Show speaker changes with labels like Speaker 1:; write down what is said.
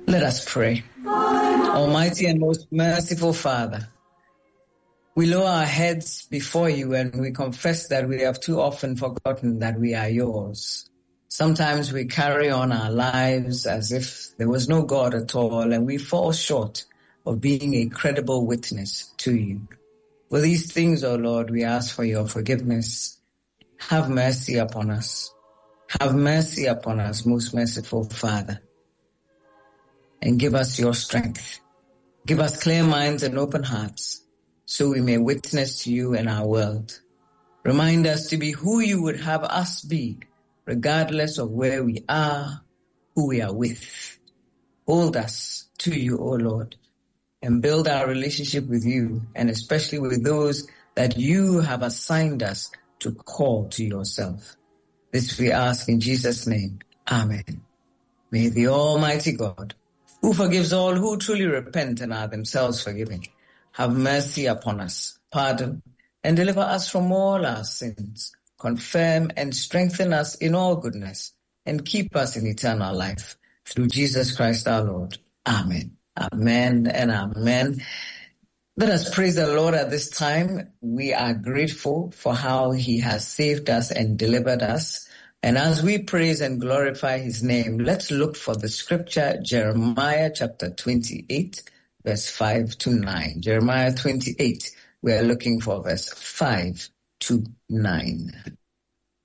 Speaker 1: Let us pray. Almighty and most merciful Father, we lower our heads before you and we confess that we have too often forgotten that we are yours. Sometimes we carry on our lives as if there was no God at all, and we fall short of being a credible witness to you. For these things, O Lord, we ask for your forgiveness. Have mercy upon us. Have mercy upon us, most merciful Father, and give us your strength. Give us clear minds and open hearts so we may witness to you in our world. Remind us to be who you would have us be, regardless of where we are, who we are with. Hold us to you, O Lord, and build our relationship with you, and especially with those that you have assigned us to call to yourself. This we ask in Jesus' name. Amen. May the Almighty God, who forgives all who truly repent and are themselves forgiven, have mercy upon us, pardon, and deliver us from all our sins, confirm and strengthen us in all goodness, and keep us in eternal life. Through Jesus Christ our Lord. Amen. Amen and amen. Let us praise the Lord at this time. We are grateful for how he has saved us and delivered us. And as we praise and glorify his name, let's look for the scripture, Jeremiah chapter 28, verse 5 to 9. Jeremiah 28, we are looking for verse 5 to 9.